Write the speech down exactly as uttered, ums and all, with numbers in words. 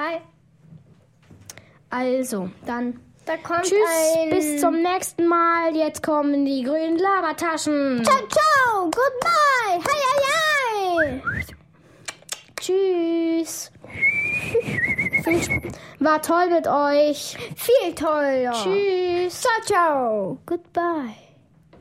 Hi. Also, dann Da kommt tschüss, ein... bis zum nächsten Mal. Jetzt kommen die grünen Lavataschen. Ciao, ciao. Goodbye. Hi, hi, hi. Tschüss. Viel Sp- War toll mit euch. Viel toller. Tschüss. Ciao, ciao. Goodbye.